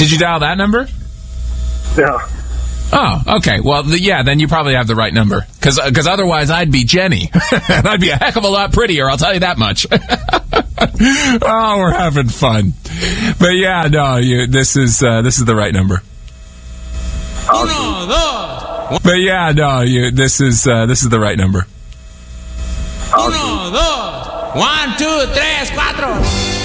Did you dial that number? Yeah. Oh, okay. Well, then you probably have the right number. Because otherwise I'd be Jenny. And I'd be a heck of a lot prettier, I'll tell you that much. Oh, we're having fun. But yeah, no, this is the right number. Awesome. But yeah, no, this is the right number. Awesome. 1, 2, 3, 4.